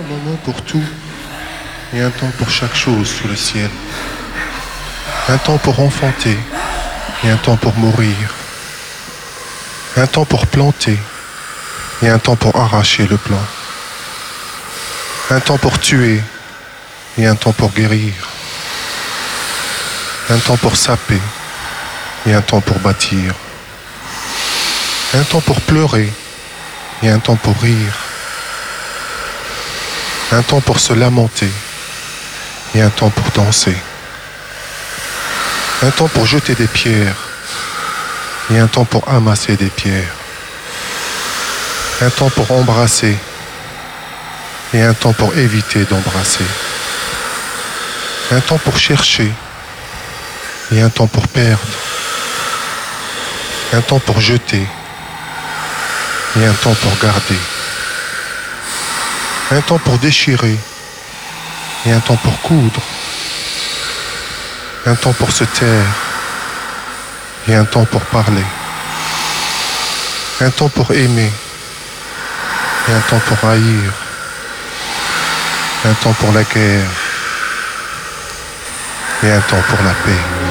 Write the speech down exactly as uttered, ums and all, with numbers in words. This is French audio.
un moment pour tout et un temps pour chaque chose sous le ciel. Un temps pour enfanter et un temps pour mourir. Un temps pour planter et un temps pour arracher le plant. Un temps pour tuer et un temps pour guérir. Un temps pour saper et un temps pour bâtir. Un temps pour pleurer et un temps pour rire. Un temps pour se lamenter et un temps pour danser. Un temps pour jeter des pierres et un temps pour amasser des pierres. Un temps pour embrasser et un temps pour éviter d'embrasser. Un temps pour chercher et un temps pour perdre. Un temps pour jeter et un temps pour garder. Un temps pour déchirer et un temps pour coudre. Un temps pour se taire et un temps pour parler. Un temps pour aimer et un temps pour haïr. Un temps pour la guerre et un temps pour la paix.